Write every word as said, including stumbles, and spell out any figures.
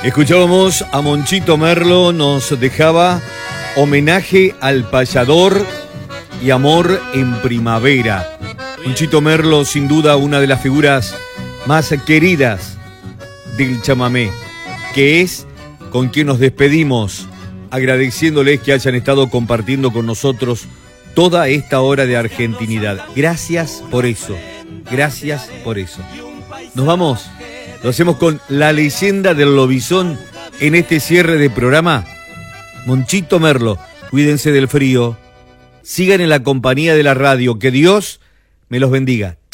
Escuchábamos a Monchito Merlo, nos dejaba homenaje al payador y amor en primavera. Monchito Merlo, sin duda, una de las figuras más queridas del chamamé, que es con quien nos despedimos, agradeciéndoles que hayan estado compartiendo con nosotros toda esta hora de argentinidad. Gracias por eso, gracias por eso. Nos vamos, lo hacemos con la leyenda del lobizón en este cierre de programa. Monchito Merlo, cuídense del frío, sigan en la compañía de la radio, que Dios me los bendiga.